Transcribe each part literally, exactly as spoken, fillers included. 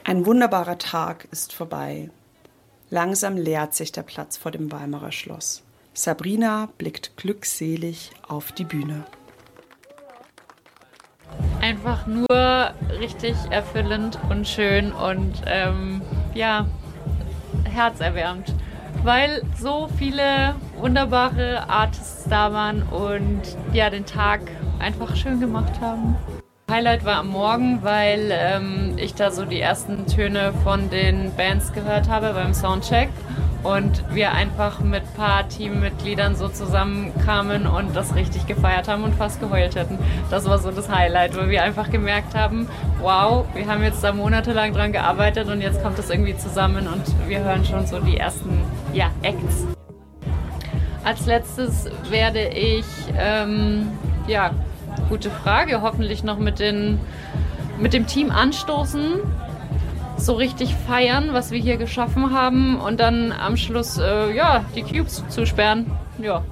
Ein wunderbarer Tag ist vorbei. Langsam leert sich der Platz vor dem Weimarer Schloss. Sabrina blickt glückselig auf die Bühne. Einfach nur richtig erfüllend und schön und ähm, ja, herzerwärmend, weil so viele wunderbare Artists da waren und ja, den Tag einfach schön gemacht haben. Highlight war am Morgen, weil ähm, ich da so die ersten Töne von den Bands gehört habe beim Soundcheck und wir einfach mit ein paar Teammitgliedern so zusammenkamen und das richtig gefeiert haben und fast geheult hätten. Das war so das Highlight, weil wir einfach gemerkt haben, wow, wir haben jetzt da monatelang dran gearbeitet und jetzt kommt das irgendwie zusammen und wir hören schon so die ersten ja, Acts. Als letztes werde ich, ähm, ja, gute Frage, hoffentlich noch mit, den, mit dem Team anstoßen, so richtig feiern, was wir hier geschaffen haben und dann am Schluss äh, ja, die Cubes zusperren. Ja.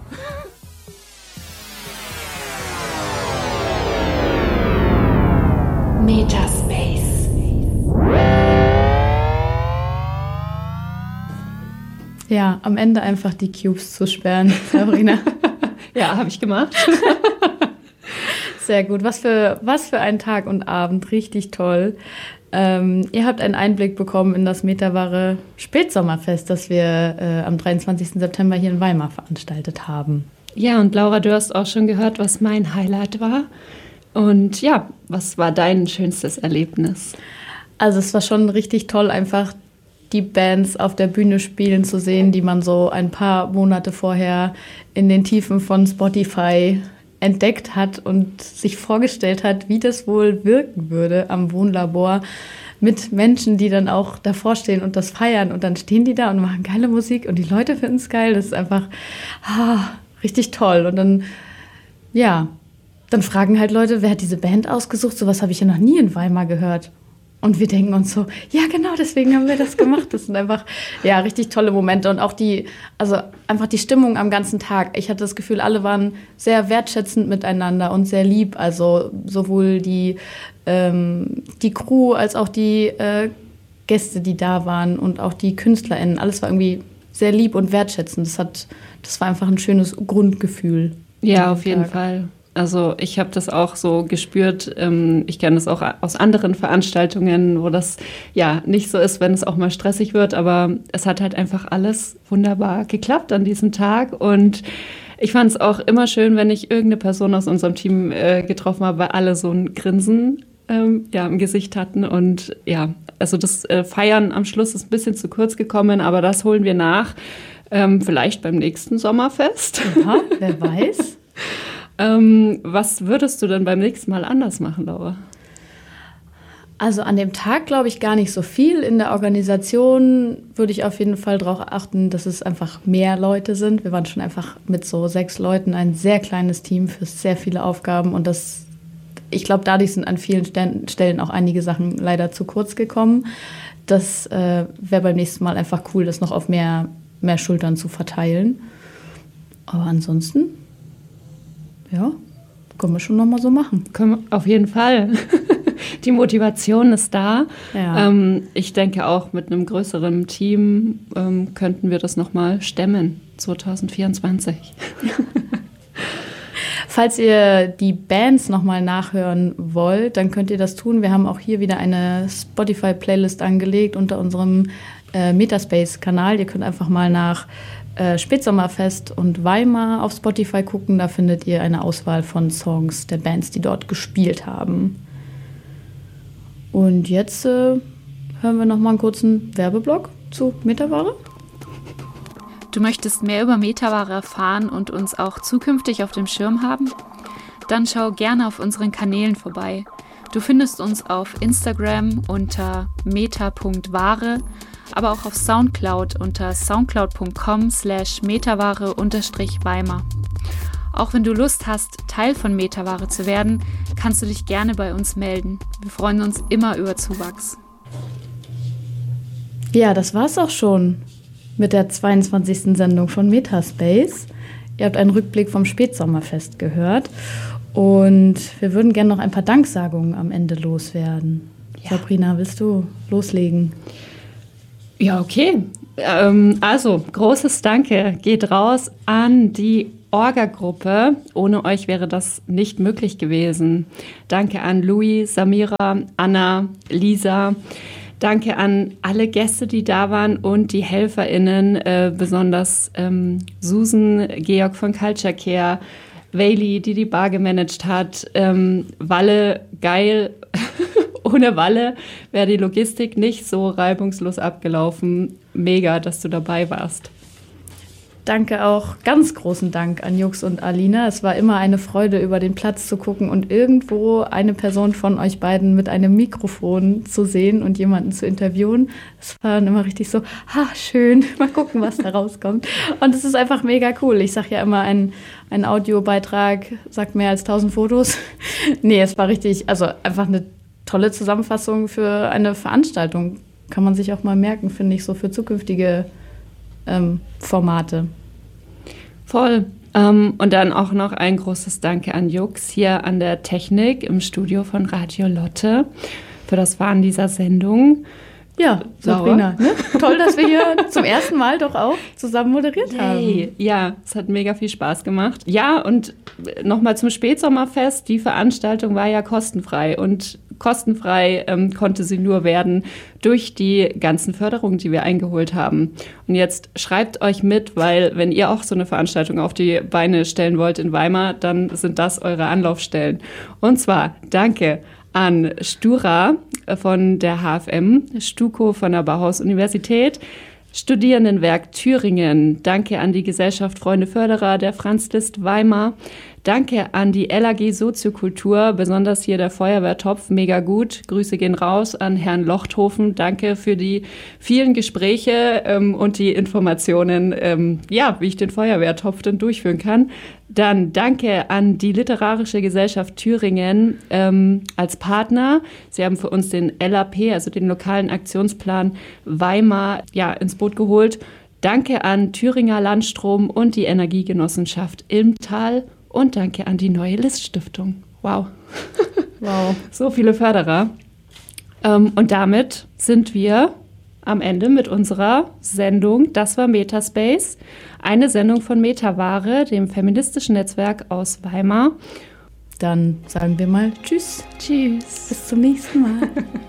Metaspace. Ja, am Ende einfach die Cubes zusperren, Sabrina. Ja, habe ich gemacht. Sehr gut. Was für, was für ein Tag und Abend. Richtig toll. Ähm, ihr habt einen Einblick bekommen in das Metaware Spätsommerfest, das wir äh, am dreiundzwanzigsten September hier in Weimar veranstaltet haben. Ja, und Laura, du hast auch schon gehört, was mein Highlight war. Und ja, was war dein schönstes Erlebnis? Also es war schon richtig toll, einfach die Bands auf der Bühne spielen zu sehen, die man so ein paar Monate vorher in den Tiefen von Spotify entdeckt hat und sich vorgestellt hat, wie das wohl wirken würde am Wohnlabor mit Menschen, die dann auch davor stehen und das feiern. Und dann stehen die da und machen geile Musik und die Leute finden es geil. Das ist einfach ah, richtig toll. Und dann, ja, dann fragen halt Leute, wer hat diese Band ausgesucht? Sowas habe ich ja noch nie in Weimar gehört. Und wir denken uns so, ja genau, deswegen haben wir das gemacht. Das sind einfach, ja, richtig tolle Momente. Und auch die, also einfach die Stimmung am ganzen Tag. Ich hatte das Gefühl, alle waren sehr wertschätzend miteinander und sehr lieb. Also sowohl die, ähm, die Crew als auch die äh, Gäste, die da waren und auch die KünstlerInnen. Alles war irgendwie sehr lieb und wertschätzend. Das hat, das war einfach ein schönes Grundgefühl. Ja, auf jeden Fall. Also ich habe das auch so gespürt. Ich kenne das auch aus anderen Veranstaltungen, wo das ja nicht so ist, wenn es auch mal stressig wird. Aber es hat halt einfach alles wunderbar geklappt an diesem Tag. Und ich fand es auch immer schön, wenn ich irgendeine Person aus unserem Team äh, getroffen habe, weil alle so ein Grinsen ähm, ja, im Gesicht hatten. Und ja, also das äh, Feiern am Schluss ist ein bisschen zu kurz gekommen, aber das holen wir nach. Ähm, vielleicht beim nächsten Sommerfest. Ja, wer weiß. Ähm, was würdest du denn beim nächsten Mal anders machen, Laura? Also an dem Tag glaube ich gar nicht so viel. In der Organisation würde ich auf jeden Fall darauf achten, dass es einfach mehr Leute sind. Wir waren schon einfach mit so sechs Leuten ein sehr kleines Team für sehr viele Aufgaben. Und das, ich glaube, dadurch sind an vielen Stellen auch einige Sachen leider zu kurz gekommen. Das äh, wäre beim nächsten Mal einfach cool, das noch auf mehr, mehr Schultern zu verteilen. Aber ansonsten... Ja, können wir schon noch mal so machen. Können wir auf jeden Fall. Die Motivation ist da. Ja. Ähm, ich denke auch mit einem größeren Team ähm, könnten wir das noch mal stemmen, zwanzig vierundzwanzig. Falls ihr die Bands noch mal nachhören wollt, dann könnt ihr das tun. Wir haben auch hier wieder eine Spotify-Playlist angelegt unter unserem äh, Metaspace-Kanal. Ihr könnt einfach mal nach Äh, Spätsommerfest und Weimar auf Spotify gucken. Da findet ihr eine Auswahl von Songs der Bands, die dort gespielt haben. Und jetzt äh, hören wir noch mal einen kurzen Werbeblock zu Metaware. Du möchtest mehr über Metaware erfahren und uns auch zukünftig auf dem Schirm haben? Dann schau gerne auf unseren Kanälen vorbei. Du findest uns auf Instagram unter meta punkt ware, aber auch auf Soundcloud unter soundcloud punkt com slash metaware unterstrich Weimar. Auch wenn du Lust hast, Teil von Metaware zu werden, kannst du dich gerne bei uns melden. Wir freuen uns immer über Zuwachs. Ja, das war's auch schon mit der zweiundzwanzigsten Sendung von Metaspace. Ihr habt einen Rückblick vom Spätsommerfest gehört und wir würden gerne noch ein paar Danksagungen am Ende loswerden. Ja. Sabrina, willst du loslegen? Ja, okay. Ähm, also, großes Danke geht raus an die Orga-Gruppe. Ohne euch wäre das nicht möglich gewesen. Danke an Louis, Samira, Anna, Lisa. Danke an alle Gäste, die da waren und die HelferInnen, äh, besonders ähm, Susan, Georg von Culture Care, Weili, die die Bar gemanagt hat, ähm, Walle, geil. Ohne Walle wäre die Logistik nicht so reibungslos abgelaufen. Mega, dass du dabei warst. Danke auch, ganz großen Dank an Jux und Alina. Es war immer eine Freude, über den Platz zu gucken und irgendwo eine Person von euch beiden mit einem Mikrofon zu sehen und jemanden zu interviewen. Es war dann immer richtig so, ha, schön, mal gucken, was da rauskommt. Und es ist einfach mega cool. Ich sage ja immer, ein, ein Audiobeitrag sagt mehr als tausend Fotos. Nee, es war richtig, also einfach eine tolle Zusammenfassung für eine Veranstaltung. Kann man sich auch mal merken, finde ich, so für zukünftige Ähm, Formate. Voll. Ähm, und dann auch noch ein großes Danke an Jux hier an der Technik im Studio von Radio Lotte für das Fahren dieser Sendung. Ja, Sabrina, ne? Toll, dass wir hier zum ersten Mal doch auch zusammen moderiert Yay. haben. Ja, es hat mega viel Spaß gemacht. Ja, und nochmal zum Spätsommerfest. Die Veranstaltung war ja kostenfrei und kostenfrei ähm, konnte sie nur werden durch die ganzen Förderungen, die wir eingeholt haben. Und jetzt schreibt euch mit, weil wenn ihr auch so eine Veranstaltung auf die Beine stellen wollt in Weimar, dann sind das eure Anlaufstellen. Und zwar danke an Stura von der H F M, Stuko von der Bauhaus-Universität, Studierendenwerk Thüringen. Danke an die Gesellschaft Freunde Förderer der Franz Liszt Weimar. Danke an die L A G Soziokultur, besonders hier der Feuerwehrtopf, mega gut. Grüße gehen raus an Herrn Lochthofen. Danke für die vielen Gespräche ähm, und die Informationen, ähm, ja, wie ich den Feuerwehrtopf denn durchführen kann. Dann danke an die Literarische Gesellschaft Thüringen ähm, als Partner. Sie haben für uns den L A P, also den lokalen Aktionsplan Weimar, ja, ins Boot geholt. Danke an Thüringer Landstrom und die Energiegenossenschaft Ilmtal. Und danke an die Neue Liszt-Stiftung. Wow. Wow. So viele Förderer. Ähm, und damit sind wir am Ende mit unserer Sendung. Das war Metaspace. Eine Sendung von Metaware, dem feministischen Netzwerk aus Weimar. Dann sagen wir mal Tschüss. Tschüss. Bis zum nächsten Mal.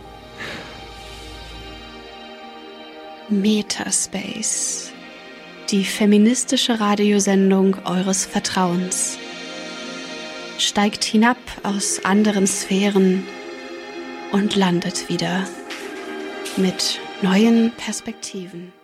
Metaspace. Die feministische Radiosendung eures Vertrauens. Steigt hinab aus anderen Sphären und landet wieder mit neuen Perspektiven.